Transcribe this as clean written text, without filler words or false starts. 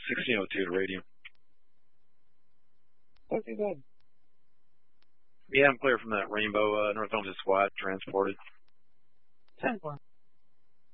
1602 to radio. Okay, good. Yeah, I'm clear from that Rainbow. North Holmes is squad, transported. 10-4.